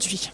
aujourd'hui.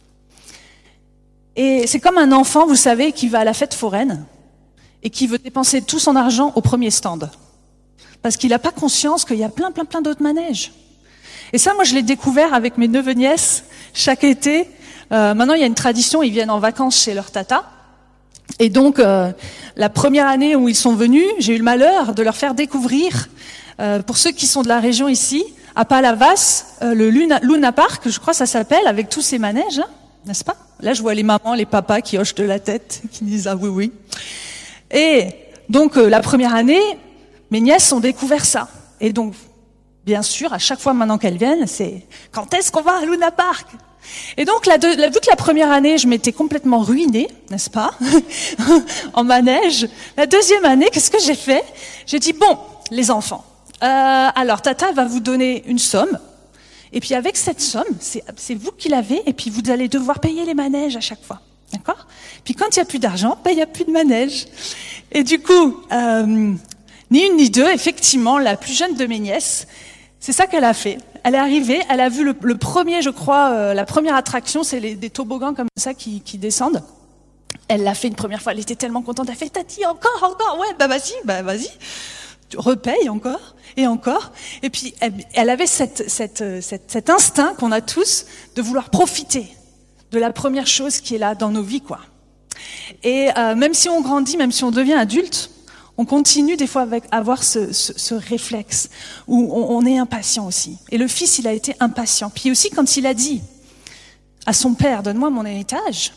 Et c'est comme un enfant, vous savez, qui va à la fête foraine et qui veut dépenser tout son argent au premier stand. Parce qu'il n'a pas conscience qu'il y a plein d'autres manèges. Et ça, moi, je l'ai découvert avec mes neveux nièces chaque été. Maintenant, il y a une tradition, ils viennent en vacances chez leur tata. Et donc, la première année où ils sont venus, j'ai eu le malheur de leur faire découvrir, pour ceux qui sont de la région ici, à Palavas, le Luna Park, je crois que ça s'appelle, avec tous ces manèges, là, n'est-ce pas? Là, je vois les mamans, les papas qui hochent de la tête, qui disent « Ah oui, oui ». Et donc, la première année, mes nièces ont découvert ça. Et donc, bien sûr, à chaque fois maintenant qu'elles viennent, c'est « Quand est-ce qu'on va à Luna Park ?» Et donc, toute la première année, je m'étais complètement ruinée, n'est-ce pas, en manège. La deuxième année, qu'est-ce que j'ai fait? J'ai dit, bon, les enfants, alors Tata va vous donner une somme, et puis avec cette somme, c'est vous qui l'avez, et puis vous allez devoir payer les manèges à chaque fois, d'accord? Puis quand il n'y a plus d'argent, il n'y a plus de manège. Et du coup, ni une ni deux, effectivement, la plus jeune de mes nièces, c'est ça qu'elle a fait. Elle est arrivée, elle a vu le premier, je crois, la première attraction, c'est des toboggans comme ça qui descendent. Elle l'a fait une première fois, elle était tellement contente, elle a fait « Tati, encore, ouais, vas-y, tu repayes encore, et encore. » Et puis, elle avait cet instinct qu'on a tous de vouloir profiter de la première chose qui est là dans nos vies, quoi. Et même si on grandit, même si on devient adulte, on continue des fois à avoir ce réflexe où on est impatient aussi. Et le fils, il a été impatient. Puis aussi, quand il a dit à son père, donne-moi mon héritage,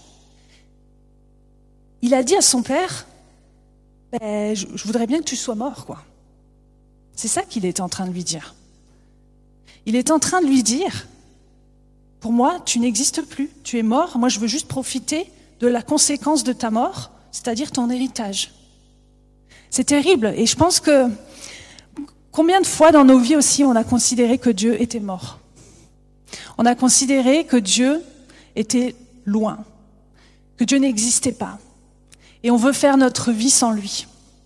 il a dit à son père, je voudrais bien que tu sois mort, quoi. C'est ça qu'il était en train de lui dire. Il est en train de lui dire, pour moi, tu n'existes plus, tu es mort, moi je veux juste profiter de la conséquence de ta mort, c'est-à-dire ton héritage. C'est terrible. Et je pense que combien de fois dans nos vies aussi on a considéré que Dieu était mort? On a considéré que Dieu était loin, que Dieu n'existait pas. Et on veut faire notre vie sans lui.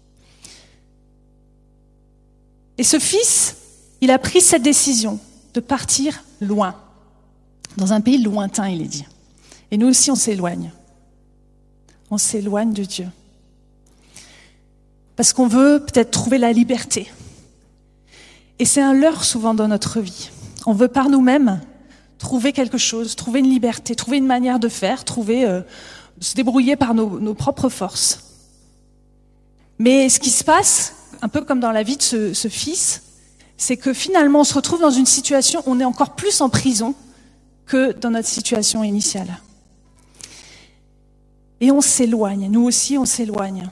Et ce fils, il a pris cette décision de partir loin, dans un pays lointain, il est dit. Et nous aussi, on s'éloigne. On s'éloigne de Dieu. Parce qu'on veut peut-être trouver la liberté. Et c'est un leurre souvent dans notre vie. On veut par nous-mêmes trouver quelque chose, trouver une liberté, trouver une manière de faire, se débrouiller par nos propres forces. Mais ce qui se passe, un peu comme dans la vie de ce fils, c'est que finalement on se retrouve dans une situation où on est encore plus en prison que dans notre situation initiale. Et on s'éloigne, nous aussi on s'éloigne.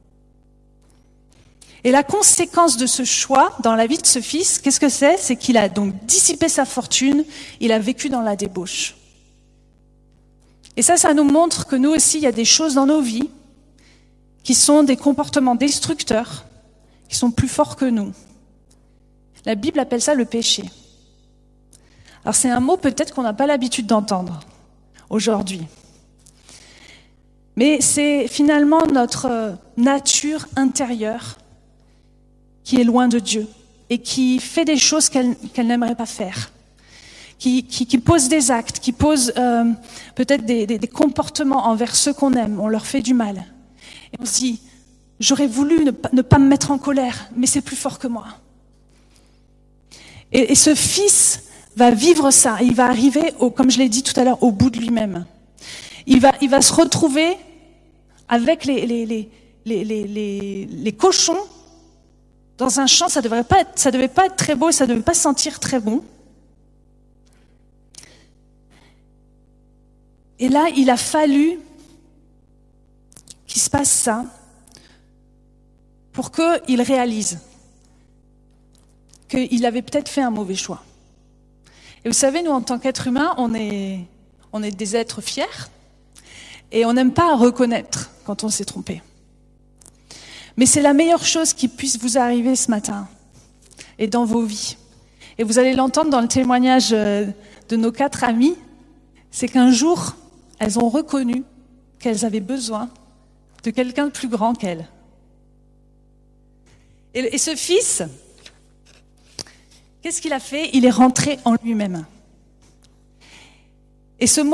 Et la conséquence de ce choix dans la vie de ce fils, qu'est-ce que c'est? C'est qu'il a donc dissipé sa fortune, il a vécu dans la débauche. Et ça nous montre que nous aussi, il y a des choses dans nos vies qui sont des comportements destructeurs, qui sont plus forts que nous. La Bible appelle ça le péché. Alors c'est un mot peut-être qu'on n'a pas l'habitude d'entendre aujourd'hui. Mais c'est finalement notre nature intérieure qui est loin de Dieu et qui fait des choses qu'elle n'aimerait pas faire, qui pose des actes, qui pose peut-être des comportements envers ceux qu'on aime, on leur fait du mal. Et on se dit, j'aurais voulu ne pas me mettre en colère, mais c'est plus fort que moi. Et ce fils va vivre ça, il va arriver, comme je l'ai dit tout à l'heure, au bout de lui-même. Il va se retrouver avec les cochons dans un champ, ça devait pas être très beau, ça devait pas sentir très bon. Et là, il a fallu qu'il se passe ça pour qu'il réalise qu'il avait peut-être fait un mauvais choix. Et vous savez, nous, en tant qu'êtres humains, on est des êtres fiers et on n'aime pas reconnaître quand on s'est trompé. Mais c'est la meilleure chose qui puisse vous arriver ce matin et dans vos vies. Et vous allez l'entendre dans le témoignage de nos 4 amies, c'est qu'un jour, elles ont reconnu qu'elles avaient besoin de quelqu'un de plus grand qu'elles. Et ce fils, qu'est-ce qu'il a fait? Il est rentré en lui-même. Et ce mot